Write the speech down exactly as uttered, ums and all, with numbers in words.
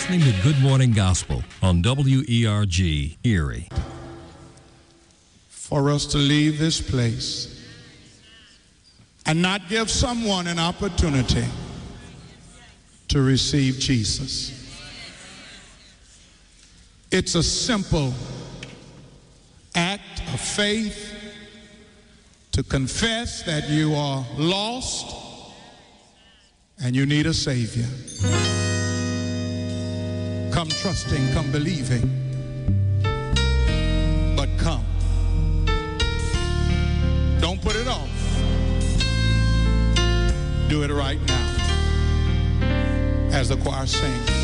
listening to Good Morning Gospel on W E R G Erie. For us to leave this place and not give someone an opportunity to receive Jesus. It's a simple act of faith to confess that you are lost and you need a Savior. Come trusting, come believing, but come. Don't put it off. Do it right now as the choir sings.